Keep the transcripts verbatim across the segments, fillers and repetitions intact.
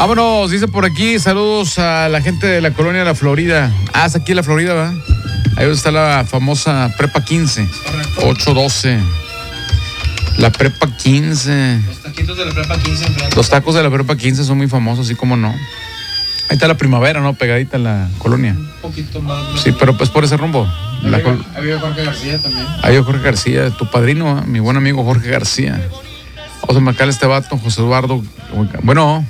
Vámonos, dice por aquí, saludos a la gente de la colonia de la Florida. Ah, es aquí en la Florida, ¿verdad? Ahí está la famosa Prepa quince. ocho doce. La Prepa quince. Los taquitos de la Prepa quince. Enfrente. Los tacos de la Prepa quince son muy famosos, así como no. Ahí está la Primavera, ¿no? Pegadita en la colonia. Un poquito más. Sí, pero pues por ese rumbo. Ahí Col... vive Jorge García también. Ahí vive Jorge García, tu padrino, ¿eh? Mi buen amigo Jorge García. Vamos a marcar este vato, José Eduardo. Bueno.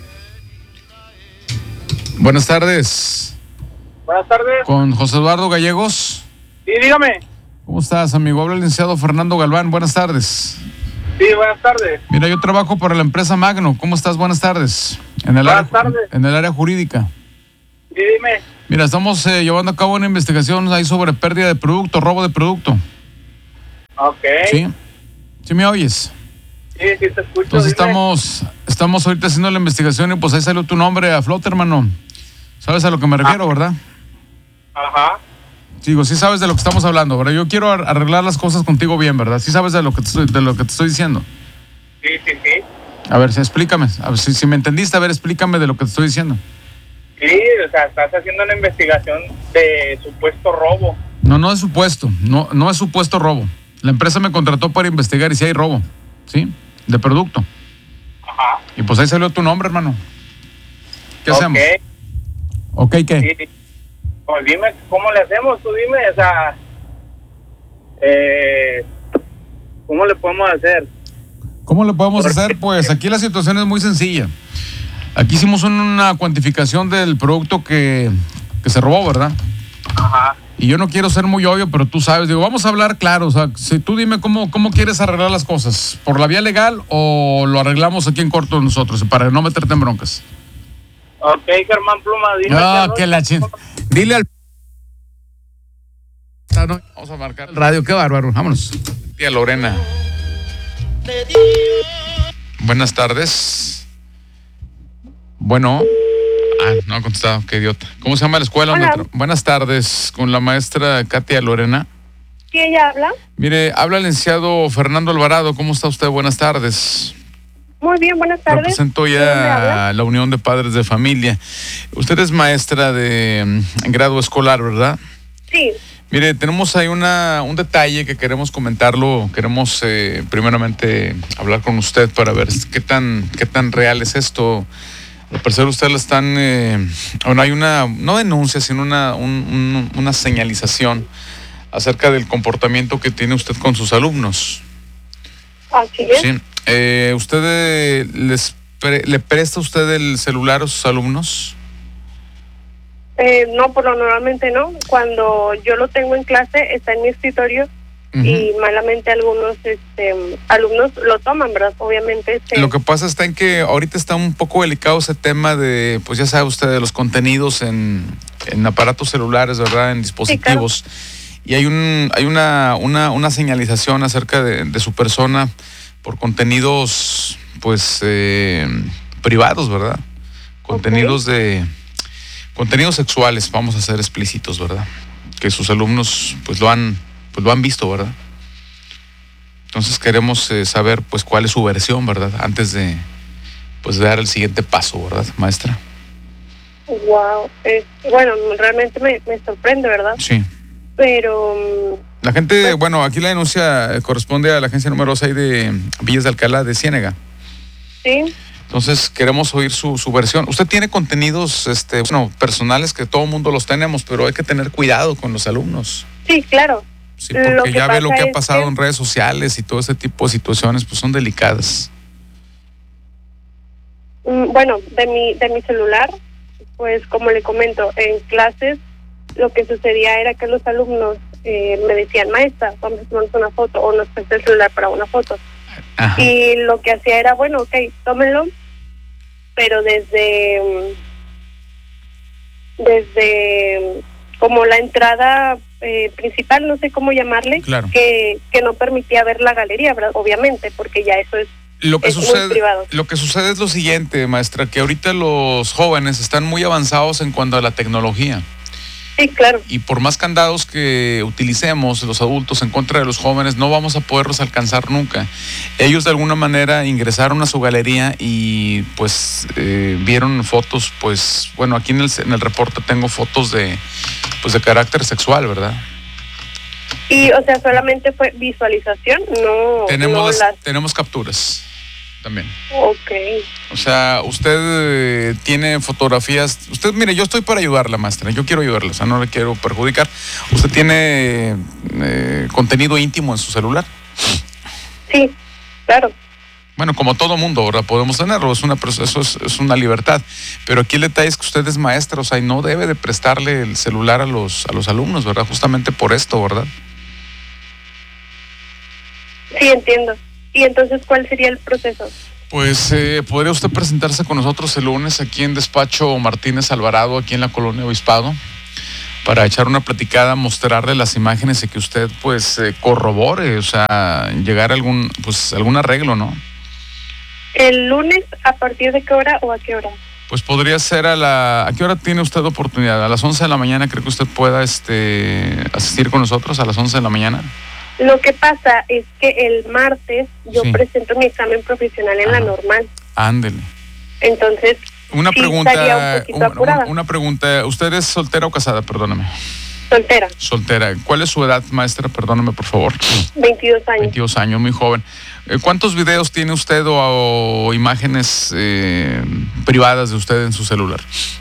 Buenas tardes. Buenas tardes. Con José Eduardo Gallegos. Sí, dígame. ¿Cómo estás, amigo? Habla el licenciado Fernando Galván. Buenas tardes. Sí, buenas tardes. Mira, yo trabajo para la empresa Magno. ¿Cómo estás? Buenas tardes. En el Buenas área, tardes. En el área jurídica. Sí, dime. Mira, estamos eh, llevando a cabo una investigación ahí sobre pérdida de producto, robo de producto. Ok. ¿Sí? ¿Sí me oyes? Sí, sí te escucho. Entonces dime. estamos, estamos ahorita haciendo la investigación y pues ahí salió tu nombre a flote, hermano. ¿Sabes a lo que me refiero, Ah. verdad? Ajá. Digo, sí sabes de lo que estamos hablando, ¿verdad? Yo quiero ar- arreglar las cosas contigo bien, ¿verdad? Sí sabes de lo que te estoy, de lo que te estoy diciendo. Sí, sí, sí. A ver, sí, explícame. A ver, si, si me entendiste, a ver, explícame de lo que te estoy diciendo. Sí, o sea, estás haciendo una investigación de supuesto robo. No, no es supuesto. No, no es supuesto robo. La empresa me contrató para investigar y si hay robo, ¿sí? De producto. Ajá. Y pues ahí salió tu nombre, hermano. ¿Qué hacemos? Ok. ¿Ok, qué? Sí. Pues dime, ¿cómo le hacemos? Tú dime, o sea, eh, ¿cómo le podemos hacer? ¿Cómo le podemos ¿Por hacer? qué? Pues aquí la situación es muy sencilla. Aquí hicimos una cuantificación del producto que, que se robó, ¿verdad? Ajá. Y yo no quiero ser muy obvio, pero tú sabes, digo, vamos a hablar claro. O sea, si tú dime cómo, cómo quieres arreglar las cosas, ¿por la vía legal o lo arreglamos aquí en corto nosotros, para no meterte en broncas? Ok, Germán Pluma, dime. Ah, ¿no? que la chin... Dile al... Vamos a marcar el radio, qué bárbaro, vámonos. Tía Lorena. Buenas tardes. Bueno. Ah, no ha contestado, qué idiota. ¿Cómo se llama la escuela? Hola. Donde tra- Buenas tardes, con la maestra Katia Lorena. ¿Sí ella habla? Mire, habla el licenciado Fernando Alvarado. ¿Cómo está usted? Buenas tardes. Muy bien, buenas tardes. Represento ¿De dónde habla? ya la Unión de Padres de Familia. Usted es maestra de mm, grado escolar, ¿verdad? Sí, Mire, tenemos ahí una, un detalle que queremos comentarlo. Queremos eh, primeramente hablar con usted para ver qué tan, qué tan real es esto. Al parecer usted le están, eh, bueno, hay una, no denuncia, sino una, un- un- una señalización acerca del comportamiento que tiene usted con sus alumnos. así es. Sí. Eh, ¿Usted eh, les pre- le presta usted el celular a sus alumnos? Eh, no, por lo normalmente no. Cuando yo lo tengo en clase, está en mi escritorio Ujú. y malamente algunos este, alumnos lo toman, ¿verdad? Obviamente. Este, Lo que pasa está en que ahorita está un poco delicado ese tema de, pues ya sabe usted, de los contenidos en, en aparatos celulares, ¿verdad? En dispositivos. Y hay un hay una, una, una señalización acerca de, de su persona por contenidos, pues, eh, privados, ¿verdad? Contenidos de... Contenidos sexuales, vamos a ser explícitos, ¿verdad? Que sus alumnos, pues, lo han, pues, lo han visto, ¿verdad? Entonces queremos eh, saber, pues, cuál es su versión, ¿verdad? Antes de, pues, dar el siguiente paso, ¿verdad, maestra? Wow. Eh, bueno, realmente me, me sorprende, ¿verdad? Sí. Pero mm, La gente, bueno, aquí la denuncia eh, corresponde a la agencia número seis de Villas de Alcalá de Ciénega. sí, Entonces queremos oír su, su versión. Usted tiene contenidos, este, bueno, personales que todo el mundo los tenemos, pero hay que tener cuidado con los alumnos. sí, claro. Sí, Lo porque que ya ve lo pasa que ha es pasado que- en redes sociales y todo ese tipo de situaciones, pues son delicadas. Mm, Bueno, de mi, de mi celular, pues como le comento, en clases lo que sucedía era que los alumnos eh, me decían, maestra, vamos a tomarnos una foto, o nos presta el celular para una foto. Ajá. Y lo que hacía era, bueno, ok, tómenlo, pero desde, mm, desde mm, como la entrada eh, principal, no sé cómo llamarle, Claro. que, que no permitía ver la galería, ¿verdad? Obviamente, porque ya eso es Lo que es muy sucede, privado. lo que sucede es lo siguiente, maestra, que ahorita los jóvenes están muy avanzados en cuanto a la tecnología. Sí, Sí, claro. Y por más candados que utilicemos los adultos en contra de los jóvenes, no vamos a poderlos alcanzar nunca. Ellos de alguna manera ingresaron a su galería y pues eh, vieron fotos, pues bueno, aquí en el, en el reporte tengo fotos de, pues, de carácter sexual, ¿verdad? Y, o sea, solamente fue visualización, no... Tenemos, no las, las... tenemos capturas también. Ok. O sea, usted eh, tiene fotografías. Usted, mire, yo estoy para ayudarla, maestra. Yo quiero ayudarla, o sea, no le quiero perjudicar. ¿Usted tiene eh, contenido íntimo en su celular? Sí, claro. Bueno, como todo mundo, ahora podemos tenerlo, es una, eso es, es una libertad. Pero aquí el detalle es que usted es maestra, o sea, y no debe de prestarle el celular a los, a los alumnos, ¿verdad? Justamente por esto, ¿verdad? Sí, entiendo. ¿Y entonces cuál sería el proceso? Pues eh, podría usted presentarse con nosotros el lunes aquí en Despacho Martínez Alvarado, aquí en la Colonia Obispado, para echar una platicada, mostrarle las imágenes y que usted pues eh, corrobore, o sea, llegar a algún, pues, algún arreglo, ¿no? ¿El lunes a partir de qué hora o a qué hora? Pues podría ser a la... ¿A qué hora tiene usted oportunidad? ¿A las once de la mañana cree que usted pueda este, asistir con nosotros a las once de la mañana? Lo que pasa es que el martes yo Sí. presento mi examen profesional en Ajá. la normal. Ándele. Entonces, Una sí pregunta, estaría un poquito una, apurada. una pregunta. ¿Usted es soltera o casada? Perdóname. Soltera, Soltera. ¿Cuál es su edad, maestra? Perdóname, por favor. veintidós años. veintidós años, muy joven. Eh, ¿Cuántos videos tiene usted o, o imágenes eh, privadas de usted en su celular?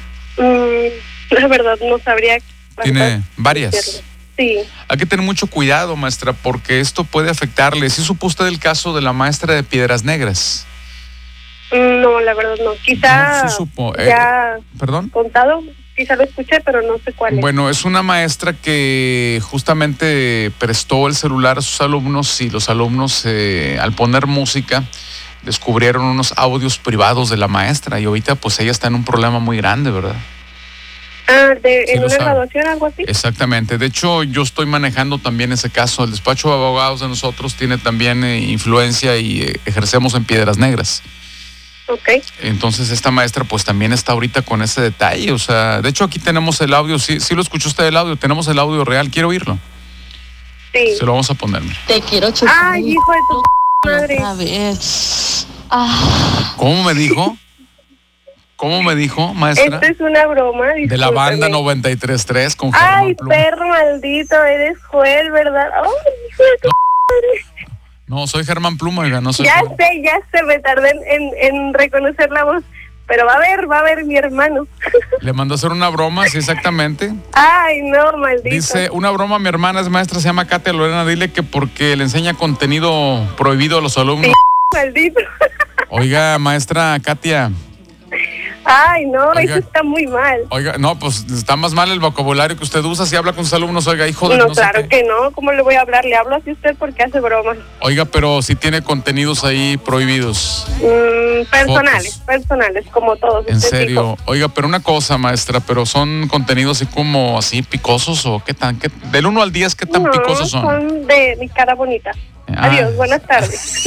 Mm, la verdad no sabría. Tiene cuántas varias. decirle. Sí, Hay que tener mucho cuidado, maestra, porque esto puede afectarle. ¿Sí supo usted el caso de la maestra de Piedras Negras? Mm, no, la verdad no. Quizá No, sí supo. Eh, ya ¿Perdón? contado, quizá lo escuché, pero no sé cuál es. Bueno, es una maestra que justamente prestó el celular a sus alumnos y los alumnos eh, al poner música descubrieron unos audios privados de la maestra y ahorita pues ella está en un problema muy grande, ¿verdad? Ah, de, Sí en lo una sabe. graduación, algo así. Exactamente. De hecho, yo estoy manejando también ese caso. El despacho de abogados de nosotros tiene también eh, influencia y eh, ejercemos en Piedras Negras. Ok. Entonces esta maestra pues también está ahorita con ese detalle. O sea, de hecho aquí tenemos el audio. Sí, sí lo escuchó usted el audio. Tenemos el audio real. ¿Quiere oírlo? Sí. Se lo vamos a poner. mire. Te quiero chupar. Ay, hijo de tu madre. Otra vez. Ah, ¿Cómo me dijo? ¿Cómo me dijo, maestra? Esto es una broma, De la banda discúlpeme. noventa y tres punto tres con Ay, Germán Pluma. perro maldito, eres Joel, ¿verdad? Ay, hijo de tu madre. No, soy Germán Pluma, oiga, no soy Ya Germán. sé, ya sé, me tardé en, en, en reconocer la voz. Pero va a ver, va a ver mi hermano. Le mandó a hacer una broma, sí, exactamente. Ay, no, maldito. Dice, una broma, mi hermana es maestra, se llama Katia Lorena, dile que porque le enseña contenido prohibido a los alumnos. Maldito. Oiga, maestra Katia, Ay, no, Oiga. eso está muy mal. oiga, no, pues está más mal el vocabulario que usted usa si habla con sus alumnos, oiga, hijo de No, no sé claro qué. que no. ¿Cómo le voy a hablar? Le hablo así a usted porque hace bromas. Oiga, pero sí tiene contenidos ahí prohibidos. Mm, personales, Fotos. personales, como todos. En usted serio. dijo. Oiga, pero una cosa, maestra, pero son contenidos así como así picosos o qué tan, qué, del uno al diez, ¿qué tan No, picosos son? son de mi cara bonita. Ah. Adiós, buenas tardes.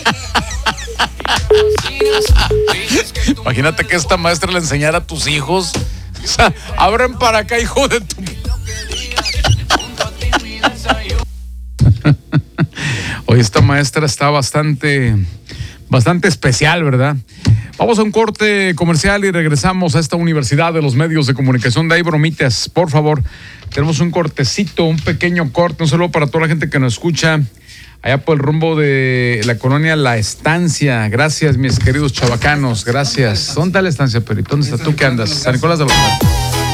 Imagínate que esta maestra le enseñara a tus hijos. O sea, abren para acá, hijo de tu... Oye, esta maestra está bastante, bastante especial, ¿verdad? Vamos a un corte comercial y regresamos a esta Universidad de los Medios de Comunicación. De ahí bromitas, por favor. Tenemos un cortecito, un pequeño corte. Un saludo para toda la gente que nos escucha allá por el rumbo de la colonia La Estancia. Gracias, mis queridos chavacanos. Gracias. ¿Dónde está la Estancia, Perito? ¿Dónde está? ¿Tú qué andas? San Nicolás de los Muertos.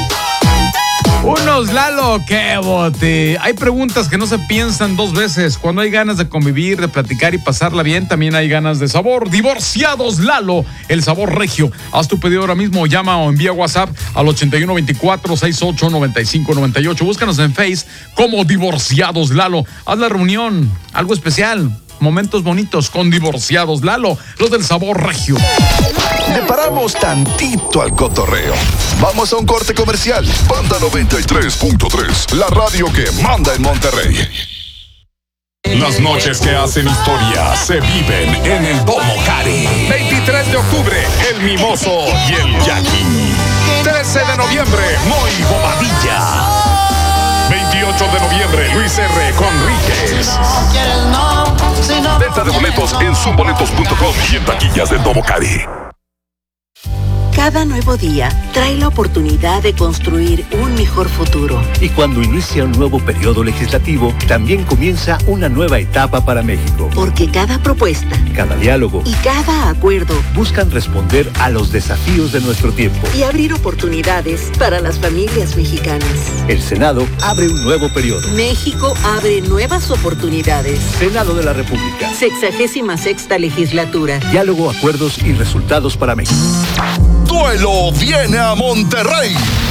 Unos, Lalo, qué bote. Hay preguntas que no se piensan dos veces. Cuando hay ganas de convivir, de platicar y pasarla bien, también hay ganas de sabor. Divorciados, Lalo, el sabor regio. Haz tu pedido ahora mismo, llama o envía WhatsApp al ochenta y uno veinticuatro sesenta y ocho noventa y cinco noventa y ocho. Búscanos en Face como Divorciados, Lalo. Haz la reunión, algo especial. Momentos bonitos con Divorciados, Lalo, los del sabor regio. Le paramos tantito al cotorreo. Vamos a un corte comercial. Banda noventa y tres punto tres, la radio que manda en Monterrey. Las noches que hacen historia se viven en el Domo Cari. veintitrés de octubre, el Mimoso y el Jackie. trece de noviembre, Moy Bobadilla. veintiocho de noviembre, Luis R. Conríquez. Venta de boletos en zumboletos punto com y en taquillas de Domo Cari. Cada nuevo día trae la oportunidad de construir un mejor futuro. Y cuando inicia un nuevo periodo legislativo, también comienza una nueva etapa para México. Porque cada propuesta, cada diálogo y cada acuerdo buscan responder a los desafíos de nuestro tiempo y abrir oportunidades para las familias mexicanas. El Senado abre un nuevo periodo. México abre nuevas oportunidades. Senado de la República. Sexagésima sexta legislatura. Diálogo, acuerdos y resultados para México. Duelo viene a Monterrey.